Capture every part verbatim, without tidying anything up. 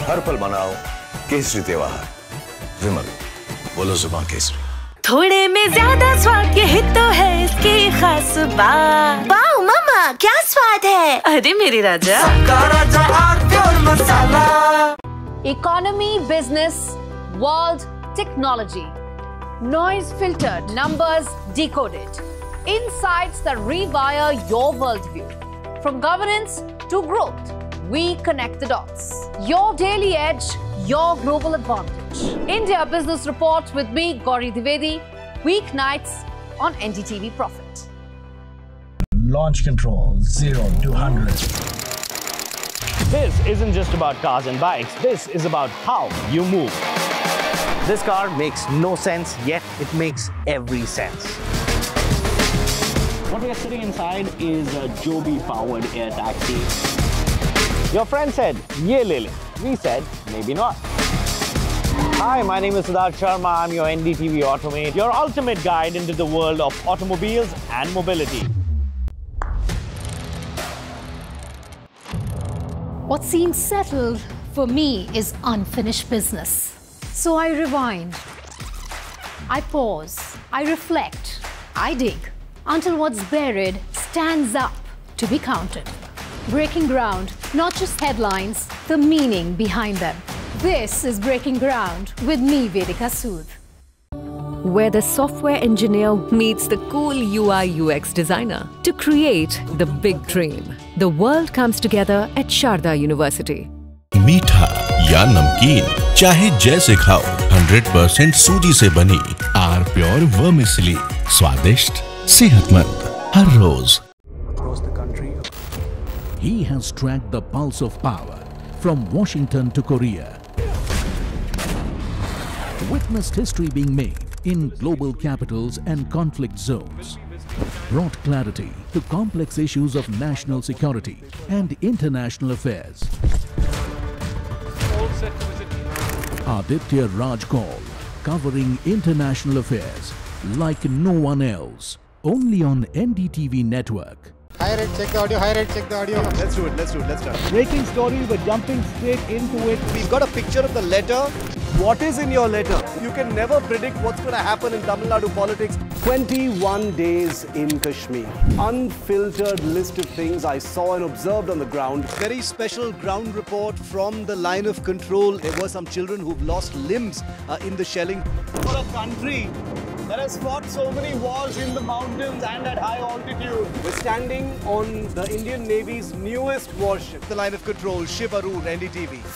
हर पल मनाओ केसरी त्योहार। विमल, बोलो जुबान केसरी। थोड़े में ज्यादा स्वाद, यही तो है इसकी खास बात। वाओ मामा, क्या स्वाद है। अरे मेरे राजा, सबका राजा आर्थिक मसाला। Economy, business, world, technology. Noise filtered, numbers decoded. Insights that rewire your worldview. From governance to growth, we connect the dots. Your daily edge, your global advantage. India Business Report with me, Gauri Dwivedi, weeknights on N D T V Profit. Launch control, zero to one hundred. This isn't just about cars and bikes. This is about how you move. This car makes no sense, yet it makes every sense. What we are sitting inside is a Joby-powered air taxi. Your friend said, "Ye le le." We said, maybe not. Hi, my name is Siddharth Sharma. I'm your N D T V Automate, your ultimate guide into the world of automobiles and mobility. What seems settled for me is unfinished business. So I rewind, I pause, I reflect, I dig until what's buried stands up to be counted. Breaking ground, not just headlines, the meaning behind them. This is Breaking Ground with me, Vedika Sood. Where the software engineer meets the cool U I U X designer to create the big dream. The world comes together at Sharda University. मीठा या नमकीन, चाहे जैसे खाओ, hundred percent सूजी से बनी are pure vermicelli, स्वादिष्ट, सेहतमंद, हर रोज। Across the country, he has tracked the pulse of power from Washington to Korea. Witnessed history being made in global capitals and conflict zones. Brought clarity to complex issues of national security and international affairs. Aditya Raj Kaul, covering international affairs like no one else. Only on N D T V network. Hi Red, check the audio. Hi Red, check the audio. Let's do it, let's do it, let's start. Breaking story, we're jumping straight into it. We've got a picture of the letter. What is in your letter? You can never predict what's going to happen in Tamil Nadu politics. twenty-one days in Kashmir. Unfiltered list of things I saw and observed on the ground. Very special ground report from the line of control. There were some children who've lost limbs uh, in the shelling. For a country that has fought so many wars in the mountains and at high altitude, we're standing on the Indian Navy's newest warship. The line of control, Shiv Arur, N D T V.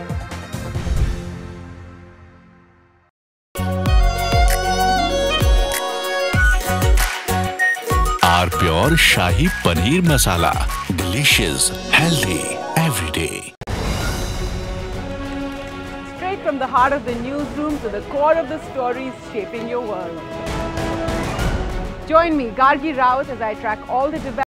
Are pure shahi paneer masala, delicious, healthy, everyday. Straight from the heart of the newsroom to the core of the stories shaping your world. Join me, Gargi Raut, as I track all the developments.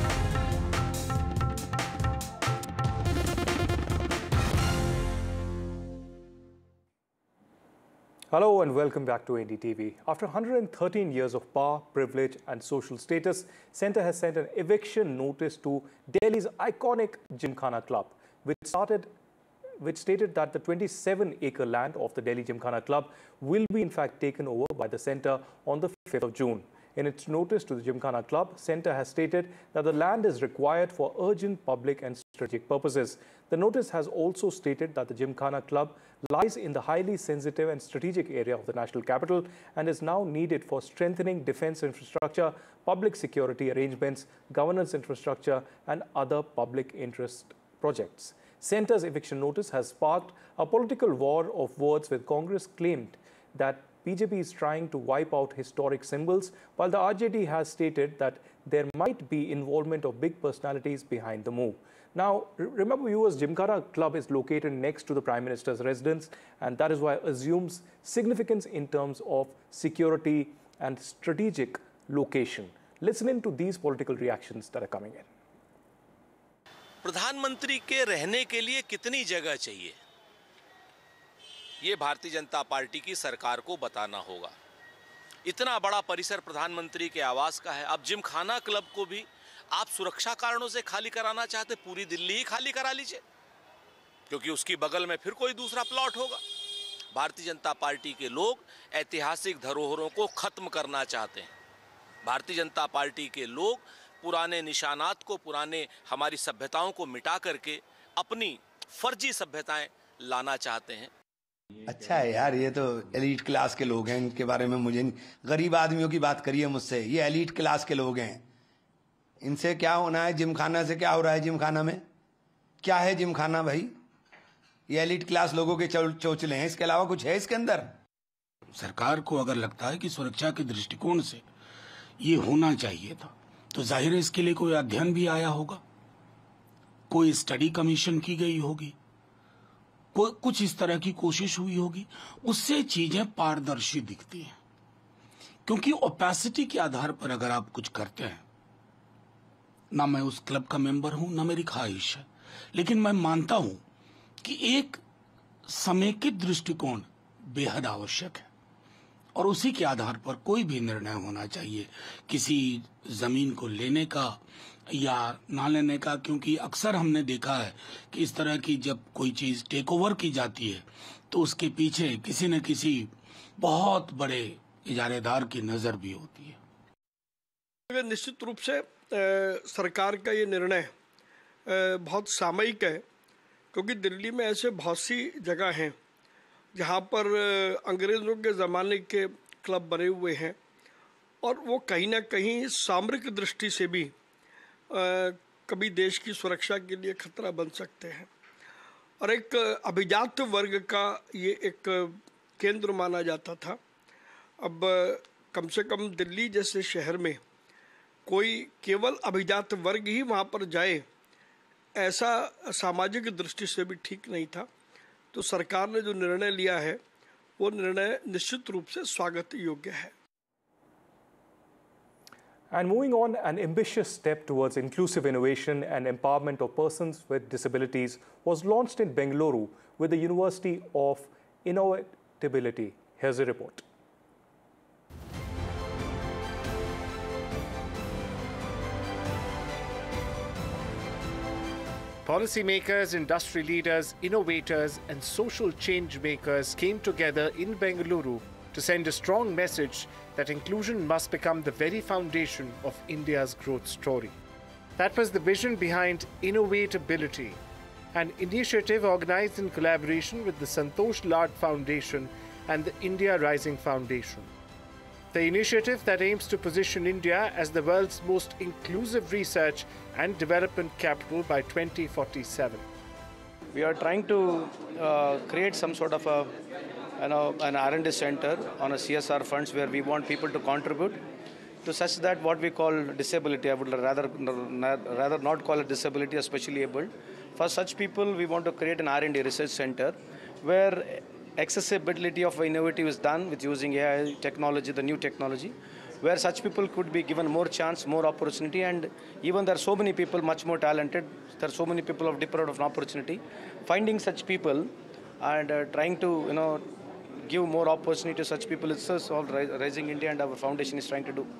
Hello and welcome back to N D T V. After one hundred thirteen years of power, privilege and social status, Centre has sent an eviction notice to Delhi's iconic Gymkhana Club, which started which stated that the twenty-seven acre land of the Delhi Gymkhana Club will be in fact taken over by the Centre on the fifth of June. In its notice to the Gymkhana Club, Centre has stated that the land is required for urgent public and strategic purposes. The notice has also stated that the Gymkhana Club lies in the highly sensitive and strategic area of the national capital and is now needed for strengthening defense infrastructure, public security arrangements, governance infrastructure and other public interest projects. Centre's eviction notice has sparked a political war of words, with Congress claimed that B J P is trying to wipe out historic symbols, while the R J D has stated that there might be involvement of big personalities behind the move. Now, remember viewers, Gymkhana Club is located next to the Prime Minister's residence, and that is why it assumes significance in terms of security and strategic location. Listen in to these political reactions that are coming in. प्रधानमंत्री के रहने के लिए कितनी जगह चाहिए, ये Bharatiya Janata party की सरकार को बताना होगा। इतना बड़ा परिसर प्रधानमंत्री के आवास का है। अब जिमखाना क्लब को भी आप सुरक्षा कारणों से खाली कराना चाहते, पूरी दिल्ली ही खाली करा लीजिए। क्योंकि उसकी बगल में फिर कोई दूसरा प्लॉट होगा। भारतीय जनता पार्टी के लोग ऐतिहासिक धरोहरों को खत्म करना चाहते हैं। भारतीय जनता पार्टी के लोग पुराने निशानात को, पुराने हमारी सभ्यताओं को मिटा करके अपनी फर्जी सभ्यताएं लाना चाहते हैं। अच्छा है यार, ये तो एलीट क्लास के लोग हैं, इनके बारे में मुझे नहीं, गरीब आदमियों की बात करिए मुझसे, ये एलीट क्लास के लोग हैं, इनसे क्या होना है? जिमखाना से क्या हो रहा है? जिमखाना में क्या है? जिमखाना भाई, ये एलीट क्लास लोगों के चोचले हैं, इसके अलावा कुछ है इसके अंदर? सरकार को अगर लगता है कि सुरक्षा के दृष्टिकोण से ये होना चाहिए था, तो जाहिर है इसके लिए कोई अध्ययन भी आया होगा, कोई स्टडी कमीशन की गई होगी, कोई कुछ इस तरह की कोशिश हुई होगी, उससे चीजें पारदर्शी दिखती हैं। क्योंकि ओपेसिटी के आधार पर अगर आप कुछ करते हैं, ना मैं उस क्लब का मेंबर हूं, ना मेरी ख्वाहिश है, लेकिन मैं मानता हूं कि एक समेकित दृष्टिकोण बेहद आवश्यक है और उसी के आधार पर कोई भी निर्णय होना चाहिए किसी जमीन को लेने का या ना लेने का। क्योंकि अक्सर हमने देखा है कि इस तरह की जब कोई चीज टेक ओवर की जाती है तो उसके पीछे किसी न किसी बहुत बड़े इजारेदार की नजर भी होती है। निश्चित रूप से ए, सरकार का ये निर्णय ए, बहुत सामयिक है, क्योंकि दिल्ली में ऐसे बहुत सी जगह हैं जहाँ पर अंग्रेज़ों के ज़माने के क्लब बने हुए हैं और वो कहीं ना कहीं सामरिक दृष्टि से भी आ, कभी देश की सुरक्षा के लिए खतरा बन सकते हैं। और एक अभिजात वर्ग का ये एक केंद्र माना जाता था। अब कम से कम दिल्ली जैसे शहर में कोई केवल अभिजात वर्ग ही वहाँ पर जाए, ऐसा सामाजिक दृष्टि से भी ठीक नहीं था। तो सरकार ने जो निर्णय लिया है वो निर्णय निश्चित रूप से स्वागत योग्य है। And moving on, an ambitious step towards inclusive innovation and empowerment of persons with disabilities was launched in Bengaluru with the University of Innovability. Here's a report. Policymakers, industry leaders, innovators, and social change makers came together in Bengaluru to send a strong message that inclusion must become the very foundation of India's growth story. That was the vision behind Innovability, an initiative organized in collaboration with the Santosh Lad Foundation and the India Rising Foundation. The initiative that aims to position India as the world's most inclusive research and development capital by twenty forty-seven. We are trying to uh, create some sort of a, you know, an R and D center on a C S R funds where we want people to contribute to such that what we call disability, I would rather, rather not call it disability, especially abled. For such people, we want to create an R and D research center where accessibility of innovative is done with using A I technology, the new technology, where such people could be given more chance, more opportunity, and even there are so many people much more talented, there are so many people of deprived of an opportunity. Finding such people and uh, trying to, you know, give more opportunity to such people is all Rising India and our foundation is trying to do.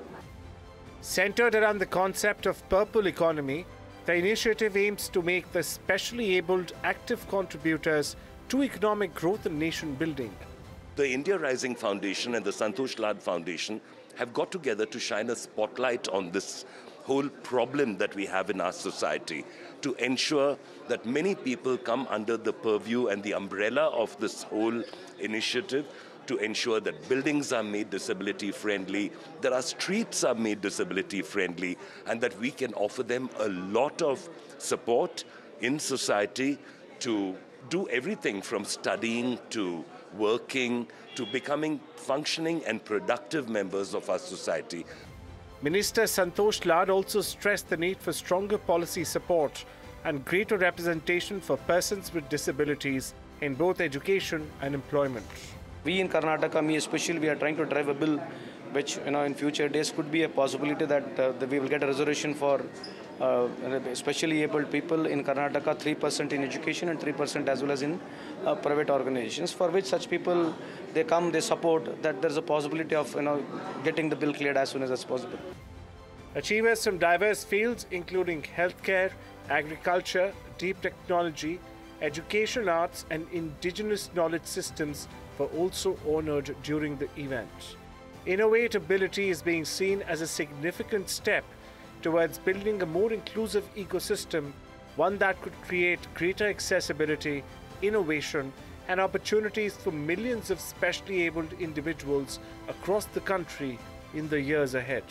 Centered around the concept of purple economy, the initiative aims to make the specially abled active contributors to economic growth and nation building. The India Rising Foundation and the Santosh Lad Foundation have got together to shine a spotlight on this whole problem that we have in our society, to ensure that many people come under the purview and the umbrella of this whole initiative, to ensure that buildings are made disability friendly, that our streets are made disability friendly, and that we can offer them a lot of support in society to do everything from studying to working to becoming functioning and productive members of our society. Minister Santosh Lad also stressed the need for stronger policy support and greater representation for persons with disabilities in both education and employment. We in Karnataka, me especially, we are trying to drive a bill which, you know, in future days could be a possibility that, uh, that we will get a reservation for uh, especially abled people in Karnataka, three percent in education and three percent as well as in uh, private organizations, for which such people, they come, they support, that there's a possibility of, you know, getting the bill cleared as soon as as possible. Achievers from diverse fields including healthcare, agriculture, deep technology, Education, arts and indigenous knowledge systems were also honored during the event. Innovatability is being seen as a significant step towards building a more inclusive ecosystem, one that could create greater accessibility, innovation, and opportunities for millions of specially abled individuals across the country in the years ahead.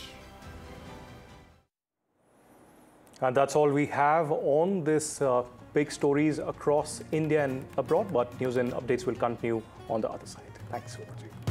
And that's all we have on this uh, big stories across India and abroad, but news and updates will continue on the other side. Thanks for watching.